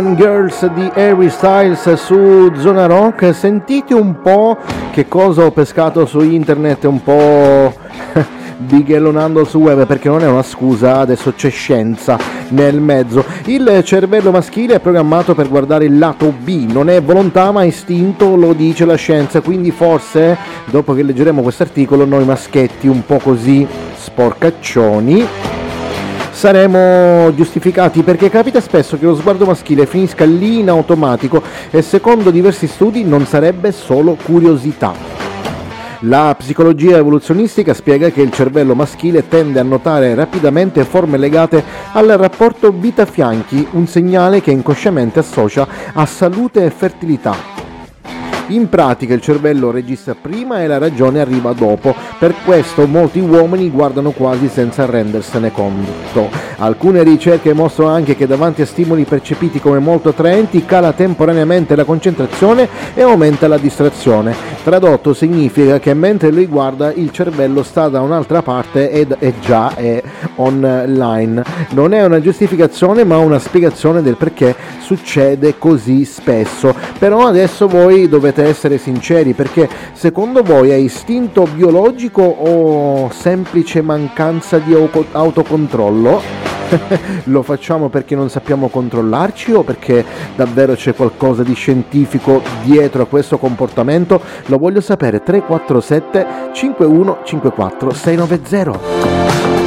Girls di Harry Styles su Zona Rock. Sentite un po' che cosa ho pescato su internet, un po' bighellonando sul web, perché non è una scusa, adesso c'è scienza nel mezzo. Il cervello maschile è programmato per guardare il lato B, non è volontà ma istinto, lo dice la scienza, quindi forse dopo che leggeremo questo articolo noi maschietti un po' così sporcaccioni saremo giustificati, perché capita spesso che lo sguardo maschile finisca lì in automatico e secondo diversi studi non sarebbe solo curiosità. La psicologia evoluzionistica spiega che il cervello maschile tende a notare rapidamente forme legate al rapporto vita-fianchi, un segnale che inconsciamente associa a salute e fertilità. In pratica il cervello registra prima e la ragione arriva dopo, per questo molti uomini guardano quasi senza rendersene conto. Alcune ricerche mostrano anche che davanti a stimoli percepiti come molto attraenti cala temporaneamente la concentrazione e aumenta la distrazione. Tradotto significa che mentre lui guarda il cervello sta da un'altra parte ed è già online. Non è una giustificazione ma una spiegazione del perché succede così spesso. Però adesso voi dovete essere sinceri, perché secondo voi è istinto biologico o semplice mancanza di autocontrollo? Lo facciamo perché non sappiamo controllarci o perché davvero c'è qualcosa di scientifico dietro a questo comportamento? Lo voglio sapere. 347 5154 690.